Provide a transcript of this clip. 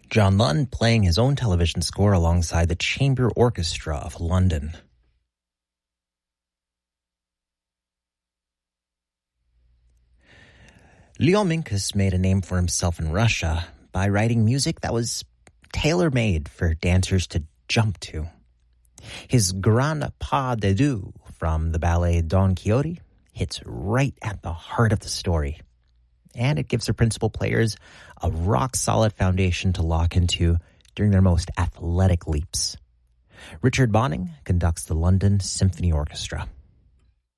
John Lund playing his own television score alongside the Chamber Orchestra of London. Leon Minkus made a name for himself in Russia by writing music that was tailor-made for dancers to jump to. His Grand Pas de Deux from the ballet Don Quixote hits right at the heart of the story. And it gives the principal players a rock-solid foundation to lock into during their most athletic leaps. Richard Bonning conducts the London Symphony Orchestra.